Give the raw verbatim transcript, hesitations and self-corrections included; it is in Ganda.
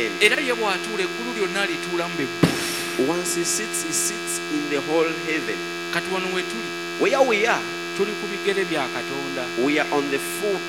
him. Era ye bw'atuula eggulu lyonna alituulamu be. Once he sits, he sits in the whole heaven. Kati wano we tuli Where we are, tuli ku bigere bya Katonda. we are on the foot